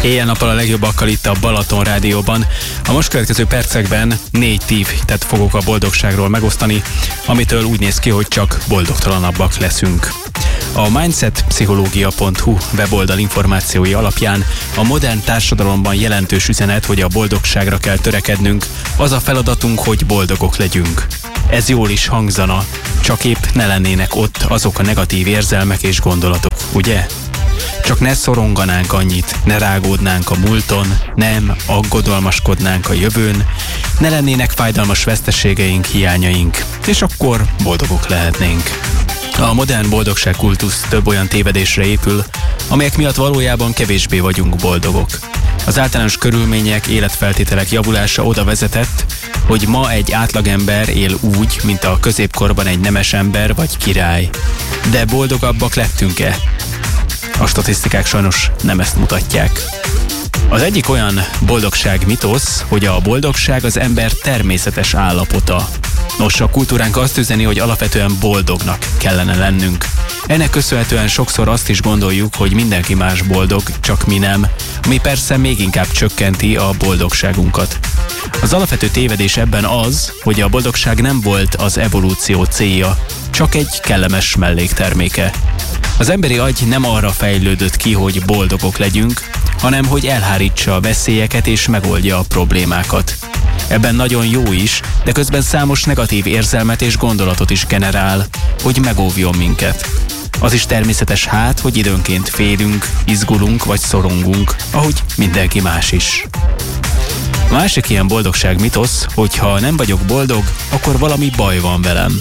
Éjjel-nappal a legjobbakkal itt a Balaton Rádióban. A most következő percekben 4 tippet fogok a boldogságról megosztani, amitől úgy néz ki, hogy csak boldogtalanabbak leszünk. A mindsetpszichológia.hu weboldal információi alapján a modern társadalomban jelentős üzenet, hogy a boldogságra kell törekednünk, az a feladatunk, hogy boldogok legyünk. Ez jól is hangzana, csak épp ne lennének ott azok a negatív érzelmek és gondolatok, ugye? Csak ne szoronganánk annyit, ne rágódnánk a múlton, nem aggodalmaskodnánk a jövőn, ne lennének fájdalmas veszteségeink, hiányaink, és akkor boldogok lehetnénk. A modern boldogságkultusz több olyan tévedésre épül, amelyek miatt valójában kevésbé vagyunk boldogok. Az általános körülmények, életfeltételek javulása oda vezetett, hogy ma egy átlagember él úgy, mint a középkorban egy nemes ember vagy király. De boldogabbak lettünk-e? A statisztikák sajnos nem ezt mutatják. Az egyik olyan boldogság mitosz, hogy a boldogság az ember természetes állapota. Nos, a kultúránk azt üzeni, hogy alapvetően boldognak kellene lennünk. Ennek köszönhetően sokszor azt is gondoljuk, hogy mindenki más boldog, csak mi nem, ami persze még inkább csökkenti a boldogságunkat. Az alapvető tévedés ebben az, hogy a boldogság nem volt az evolúció célja, csak egy kellemes mellékterméke. Az emberi agy nem arra fejlődött ki, hogy boldogok legyünk, hanem hogy elhárítsa a veszélyeket és megoldja a problémákat. Ebben nagyon jó is, de közben számos negatív érzelmet és gondolatot is generál, hogy megóvjon minket. Az is természetes hogy időnként félünk, izgulunk vagy szorongunk, ahogy mindenki más is. A másik ilyen boldogság mitosz, hogy ha nem vagyok boldog, akkor valami baj van velem.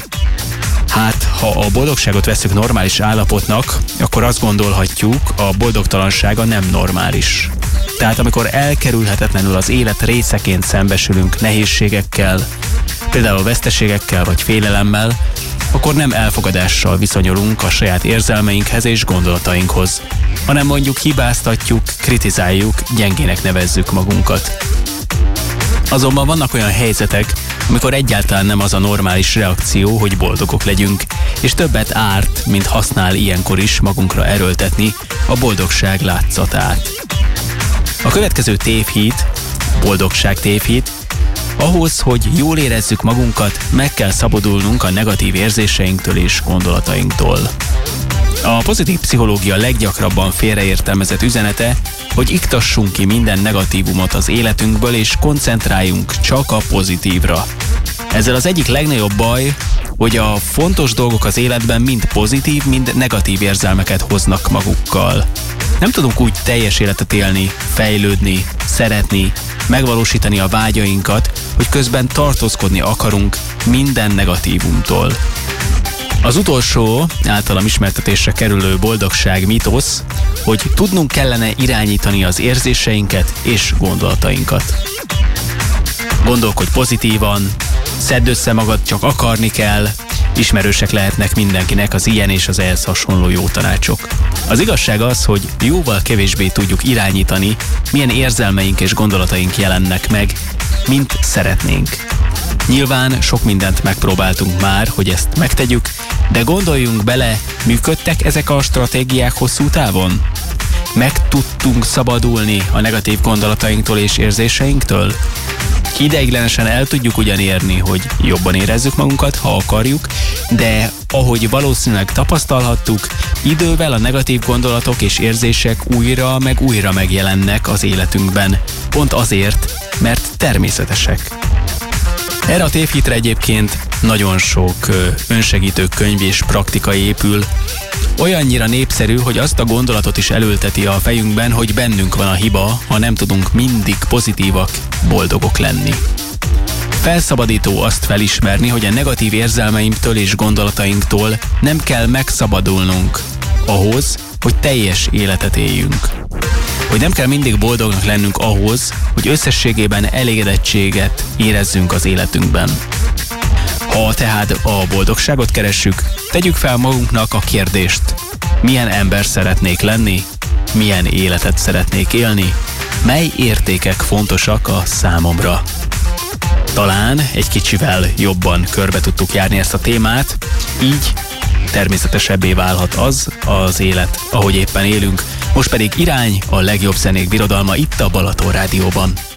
Ha a boldogságot vesszük normális állapotnak, akkor azt gondolhatjuk, a boldogtalansága nem normális. Tehát amikor elkerülhetetlenül az élet részeként szembesülünk nehézségekkel, például veszteségekkel vagy félelemmel, akkor nem elfogadással viszonyulunk a saját érzelmeinkhez és gondolatainkhoz, hanem mondjuk hibáztatjuk, kritizáljuk, gyengének nevezzük magunkat. Azonban vannak olyan helyzetek, amikor egyáltalán nem az a normális reakció, hogy boldogok legyünk, és többet árt, mint használ ilyenkor is magunkra erőltetni a boldogság látszatát. A következő tévhit, boldogság tévhit, ahhoz, hogy jól érezzük magunkat, meg kell szabadulnunk a negatív érzéseinktől és gondolatainktól. A pozitív pszichológia leggyakrabban félreértelmezett üzenete, hogy iktassunk ki minden negatívumot az életünkből és koncentráljunk csak a pozitívra. Ezzel az egyik legnagyobb baj, hogy a fontos dolgok az életben mind pozitív, mind negatív érzelmeket hoznak magukkal. Nem tudunk úgy teljes életet élni, fejlődni, szeretni, megvalósítani a vágyainkat, hogy közben tartózkodni akarunk minden negatívumtól. Az utolsó, általam ismertetésre kerülő boldogság mitosz, hogy tudnunk kellene irányítani az érzéseinket és gondolatainkat. Gondolkodj pozitívan, szedd össze magad, csak akarni kell, ismerősek lehetnek mindenkinek az ilyen és az ehhez hasonló jó tanácsok. Az igazság az, hogy jóval kevésbé tudjuk irányítani, milyen érzelmeink és gondolataink jelennek meg, mint szeretnénk. Nyilván sok mindent megpróbáltunk már, hogy ezt megtegyük, de gondoljunk bele, működtek ezek a stratégiák hosszú távon? Meg tudtunk szabadulni a negatív gondolatainktól és érzéseinktől? Ideiglenesen el tudjuk ugyan érni, hogy jobban érezzük magunkat, ha akarjuk, de ahogy valószínűleg tapasztalhattuk, idővel a negatív gondolatok és érzések újra meg újra megjelennek az életünkben, pont azért, mert természetesek. Erre a tévhitre egyébként nagyon sok önsegítő könyv és praktika épül. Olyannyira népszerű, hogy azt a gondolatot is elülteti a fejünkben, hogy bennünk van a hiba, ha nem tudunk mindig pozitívak, boldogok lenni. Felszabadító azt felismerni, hogy a negatív érzelmeimtől és gondolatainktól nem kell megszabadulnunk ahhoz, hogy teljes életet éljünk. Hogy nem kell mindig boldognak lennünk ahhoz, hogy összességében elégedettséget érezzünk az életünkben. Ha tehát a boldogságot keressük, tegyük fel magunknak a kérdést: milyen ember szeretnék lenni, milyen életet szeretnék élni, mely értékek fontosak a számomra. Talán egy kicsivel jobban körbe tudtuk járni ezt a témát, így természetesebbé válhat az élet, ahogy éppen élünk, Most pedig irány a legjobb zenék birodalma itt a Balaton Rádióban.